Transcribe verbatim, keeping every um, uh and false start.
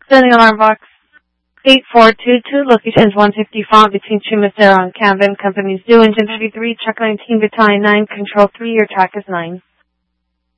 Building alarm box eight four two two, location is one fifty Font between Chumacero and Camden. Companies due engine thirty-three, truck nineteen, battalion nine, control three, your track is nine.